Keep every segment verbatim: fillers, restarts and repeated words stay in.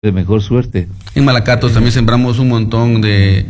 de mejor suerte. En Malacatos también sembramos un montón de,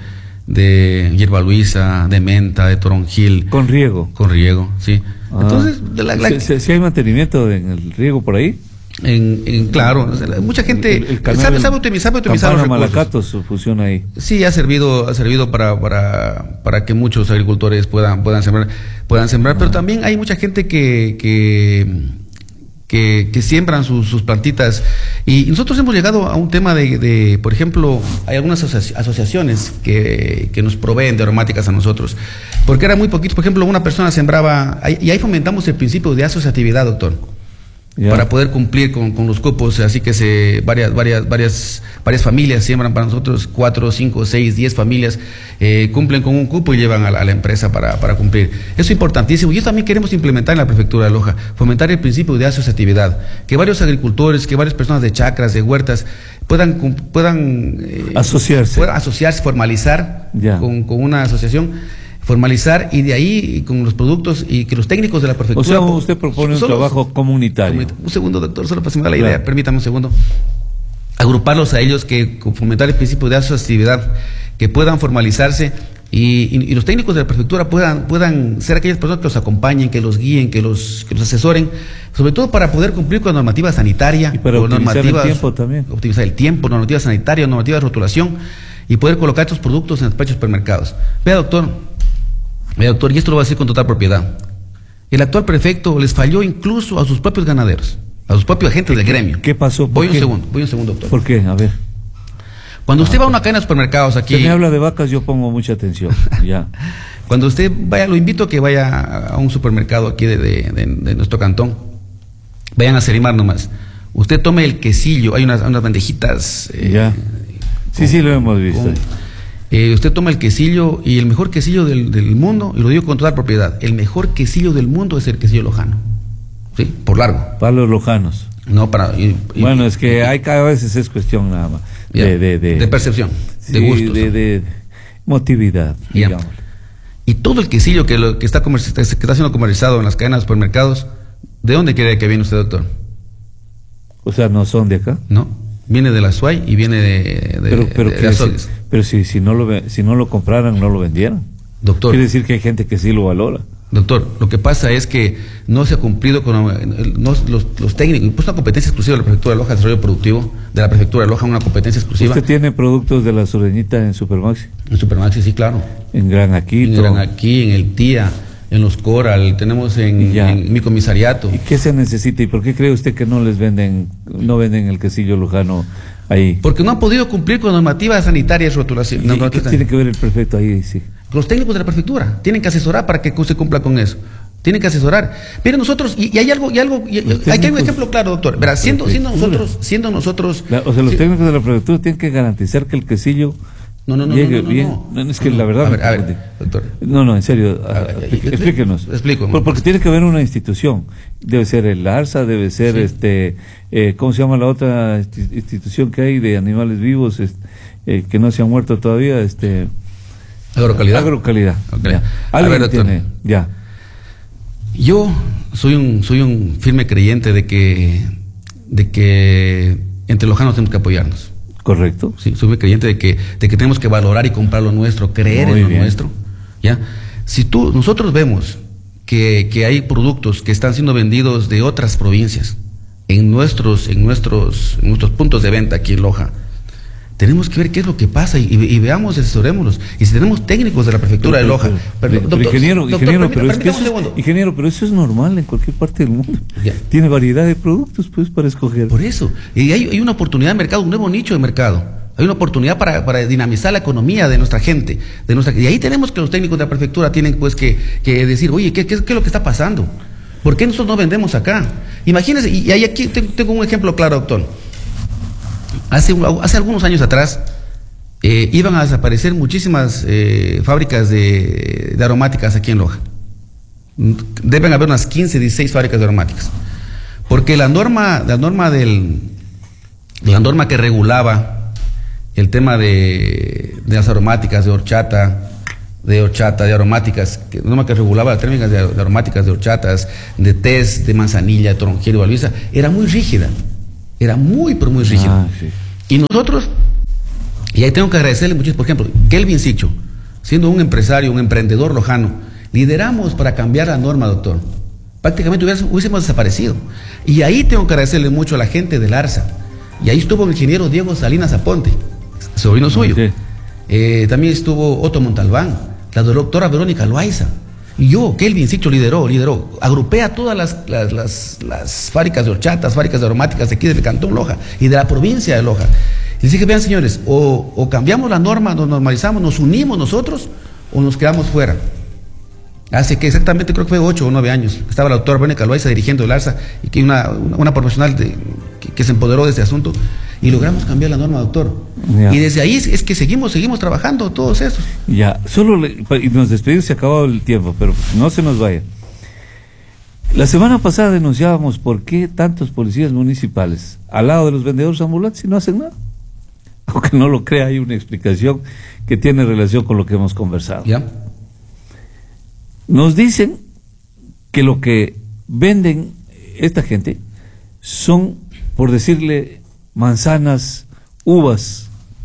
de hierba luisa, de menta, de toronjil. Con riego. Con riego, sí. Ah. Entonces, de la, la, ¿Si, si hay mantenimiento en el riego por ahí? En, en, claro, mucha gente el, el sabe, sabe optimizar, sabe optimizar los recursos. Malacatos funciona ahí. Sí, ha servido, ha servido para, para, para que muchos agricultores puedan, puedan sembrar, puedan sembrar, ah. pero también hay mucha gente que, que Que, que siembran sus, sus plantitas, y nosotros hemos llegado a un tema de, de por ejemplo, hay algunas asoci asociaciones que, que nos proveen de aromáticas a nosotros, porque era muy poquito. Por ejemplo, una persona sembraba, y ahí fomentamos el principio de asociatividad, doctor, yeah. para poder cumplir con, con los cupos, así que se varias, varias, varias, varias familias siembran para nosotros, cuatro, cinco, seis, diez familias, eh, cumplen con un cupo y llevan a la, a la empresa para, para cumplir. Eso es importantísimo, y eso también queremos implementar en la prefectura de Loja, fomentar el principio de asociatividad, que varios agricultores, que varias personas de chacras, de huertas, puedan, puedan eh, asociarse, puedan asociarse, formalizar yeah. con, con una asociación, formalizar, y de ahí con los productos, y que los técnicos de la prefectura... O sea, usted propone un solo, trabajo comunitario. Un segundo, doctor, solo para que me da la idea, claro. Permítame un segundo. Agruparlos a ellos, que fomentar el principio de asociatividad, que puedan formalizarse, y, y, y los técnicos de la prefectura puedan, puedan ser aquellas personas que los acompañen, que los guíen, que los, que los asesoren, sobre todo para poder cumplir con la normativa sanitaria, y para con optimizar el tiempo también. Optimizar el tiempo, normativa sanitaria, normativa de rotulación, y poder colocar estos productos en los despachos supermercados. Vea, doctor, vea, doctor, y esto lo voy a decir con total propiedad. El actual prefecto les falló incluso a sus propios ganaderos, a sus propios agentes del gremio. ¿Qué pasó? Voy qué? un segundo, voy un segundo, doctor. ¿Por qué? A ver. Cuando usted ah, va a una cadena de supermercados aquí... Si me habla de vacas, yo pongo mucha atención, ya. Cuando usted vaya, lo invito a que vaya a un supermercado aquí de, de, de, de nuestro cantón. Vayan a Serimar nomás. Usted tome el quesillo, hay unas, unas bandejitas... Eh, ya. Sí, con, sí, lo hemos visto. Con, eh, usted toma el quesillo, y el mejor quesillo del, del mundo, y lo digo con toda propiedad, el mejor quesillo del mundo es el quesillo lojano. ¿Sí? Por largo. Para los lojanos. No, para... Y, y, bueno, es que hay cada vez es cuestión nada más. De, de, de, de percepción, sí, de gustos. De, de emotividad, digamos. Y todo el quesillo que, lo, que, está que está siendo comercializado en las cadenas de supermercados, ¿de dónde cree que viene usted, doctor? O sea, ¿no son de acá? No, viene de la S U A Y y viene de, de, pero, pero de, de las si, Pero si, si, no lo, si no lo compraran, no lo vendieran. Doctor. Quiere decir que hay gente que sí lo valora. Doctor, lo que pasa es que no se ha cumplido con no, los, los técnicos, pues una competencia exclusiva de la Prefectura de Loja, desarrollo productivo de la Prefectura de Loja, una competencia exclusiva. ¿Usted tiene productos de la Sureñita en Supermaxi? En Supermaxi, sí, claro. En Gran Aquito. En Gran Aquí, en el Tía, en los Coral, tenemos en, en mi comisariato. ¿Y qué se necesita? ¿Y por qué cree usted que no les venden, no venden el quesillo lojano ahí? Porque no han podido cumplir con normativas sanitarias y rotulación. ¿Y no, qué tiene que ver el prefecto ahí? Sí. Los técnicos de la prefectura tienen que asesorar para que se cumpla con eso. Tienen que asesorar. Pero nosotros, y, y hay algo, y algo, y, hay un ejemplo claro, doctor. Verá, siendo, siendo nosotros, siendo nosotros. La, o sea, los si, técnicos de la prefectura tienen que garantizar que el quesillo no, no, no, llegue no, no, bien. No, no, no, es que no, la verdad. A ver, a ver, doctor. No, no, en serio, a, a, explíquenos. Explico. Por, porque tiene que haber una institución. Debe ser el ARSA, debe ser sí. este, eh, ¿cómo se llama la otra institución que hay de animales vivos este, eh, que no se han muerto todavía? Este. Agrocalidad. Agrocalidad. Okay. Ya. A ver, doctor. Tiene, ya. Yo soy un soy un firme creyente de que de que entre lojanos tenemos que apoyarnos. Correcto. Sí, soy muy creyente de que de que tenemos que valorar y comprar lo nuestro, creer muy en lo bien. nuestro. Ya. Si tú nosotros vemos que que hay productos que están siendo vendidos de otras provincias en nuestros en nuestros en nuestros puntos de venta aquí en Loja, tenemos que ver qué es lo que pasa y, y, y veamos, asesorémoslos. Y si tenemos técnicos de la prefectura pero, de Loja, pero, pero, pero, doctor, ingeniero, doctor, ingeniero, permita, pero es que eso es, ingeniero, pero eso es normal en cualquier parte del mundo. Ya. Tiene variedad de productos, pues, para escoger. Por eso, y hay, hay una oportunidad de mercado, un nuevo nicho de mercado. Hay una oportunidad para, para dinamizar la economía de nuestra gente, de nuestra, y ahí tenemos que los técnicos de la prefectura tienen pues que, que decir, oye, ¿qué, qué, ¿qué es lo que está pasando? ¿Por qué nosotros no vendemos acá? Imagínense, y, y ahí aquí tengo, tengo un ejemplo claro, doctor. Hace, hace algunos años atrás, Eh, iban a desaparecer muchísimas eh, fábricas de, de aromáticas aquí en Loja. Deben haber unas quince, dieciséis fábricas de aromáticas. Porque la norma, la norma del, la norma que regulaba el tema de, de las aromáticas, de horchata, de horchata, de aromáticas, que, la norma que regulaba las térmicas de, de aromáticas, de horchatas, de tés, de manzanilla, de toronjil, de luisa, era muy rígida. Era muy, pero muy rígida. Ah, sí. Y nosotros, y ahí tengo que agradecerle mucho, por ejemplo, Kelvin Sicho, siendo un empresario, un emprendedor lojano, lideramos para cambiar la norma, doctor. Prácticamente hubiésemos, hubiésemos desaparecido. Y ahí tengo que agradecerle mucho a la gente del ARSA. Y ahí estuvo el ingeniero Diego Salinas Aponte, sobrino suyo. Sí. Eh, también estuvo Otto Montalbán, la doctora Verónica Loaiza. Y yo, Kelvin Sicho, lideró, lideró. Agrupé a todas las, las, las, las fábricas de horchatas, fábricas de aromáticas de aquí del Cantón Loja y de la provincia de Loja. Y les dije, vean señores, o, o cambiamos la norma, nos normalizamos, nos unimos nosotros, o nos quedamos fuera. Hace que exactamente creo que fue ocho o nueve años, estaba la doctora Verónica Loaiza dirigiendo el ARSA, y que una, una, una profesional de, que, que se empoderó de este asunto, y logramos cambiar la norma, doctor. Ya. Y desde ahí es, es que seguimos, seguimos trabajando todos estos. Ya, solo le, y nos despedimos, se ha acabado el tiempo, pero no se nos vaya. La semana pasada denunciábamos por qué tantos policías municipales al lado de los vendedores ambulantes y no hacen nada. Aunque no lo crea, hay una explicación que tiene relación con lo que hemos conversado. ¿Ya? Nos dicen que lo que venden esta gente son, por decirle, manzanas, uvas.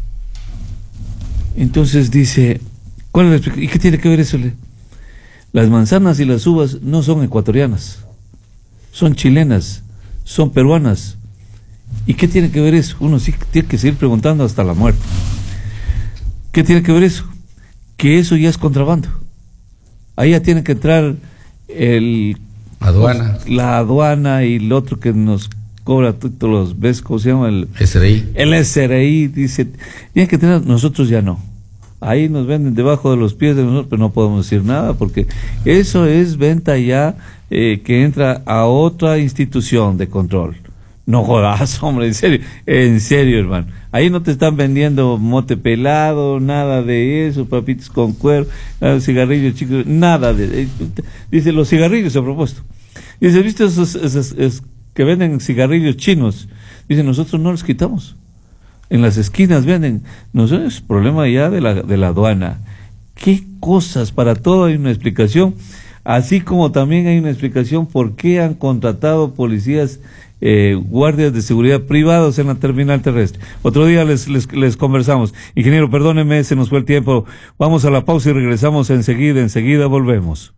Entonces dice, ¿cuál es la explicación? ¿Y qué tiene que ver eso? Las manzanas y las uvas no son ecuatorianas, son chilenas, son peruanas. ¿Y qué tiene que ver eso? Uno sí tiene que seguir preguntando hasta la muerte. ¿Qué tiene que ver eso? Que eso ya es contrabando. Ahí ya tiene que entrar el aduana, pues, la aduana y el otro que nos cobra todos los, ¿ves cómo se llama? El S R I. El S R I dice, tiene que entrar, nosotros ya no. Ahí nos venden debajo de los pies de nosotros, pero no podemos decir nada porque eso es venta ya eh, que entra a otra institución de control. No jodas, hombre, en serio, en serio, hermano. Ahí no te están vendiendo mote pelado, nada de eso, papitos con cuero, cigarrillos chicos, nada de eh, dice los cigarrillos a propósito. Dice, ¿viste esos, esos, esos que venden cigarrillos chinos? Dice, nosotros no los quitamos. En las esquinas venden. No sé, es problema ya de la, de la aduana. ¿Qué cosas? Para todo hay una explicación. Así como también hay una explicación por qué han contratado policías, eh, guardias de seguridad privados en la terminal terrestre. Otro día les, les, les conversamos. Ingeniero, perdóneme, se nos fue el tiempo. Vamos a la pausa y regresamos enseguida, enseguida volvemos.